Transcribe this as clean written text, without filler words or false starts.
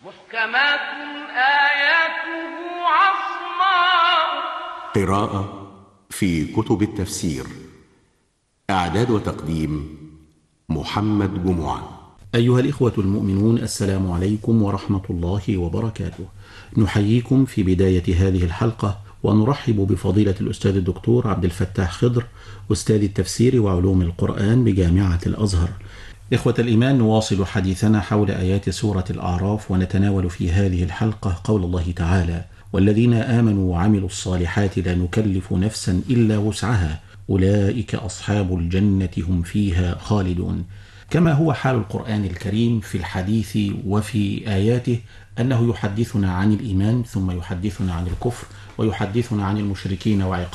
محكمات آياته عصماء. قراءة في كتب التفسير. إعداد وتقديم محمد جمعة. أيها الإخوة المؤمنون، السلام عليكم ورحمة الله وبركاته. نحييكم في بداية هذه الحلقة ونرحب بفضيلة الأستاذ الدكتور عبد الفتاح خضر، أستاذ التفسير وعلوم القرآن بجامعة الأزهر. إخوة الإيمان، نواصل حديثنا حول آيات سورة الأعراف، ونتناول في هذه الحلقة قول الله تعالى: والذين آمنوا وعملوا الصالحات لا نكلف نفسا إلا وسعها أولئك أصحاب الجنة هم فيها خالدون. كما هو حال القرآن الكريم في الحديث وفي آياته، أنه يحدثنا عن الإيمان ثم يحدثنا عن الكفر ويحدثنا عن المشركين وعقابهم